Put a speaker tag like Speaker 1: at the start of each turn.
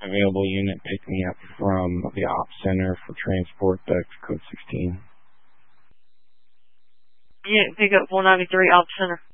Speaker 1: available unit pick me up from the Ops Center for transport, that's code 16.
Speaker 2: Unit pick up 493 Ops Center.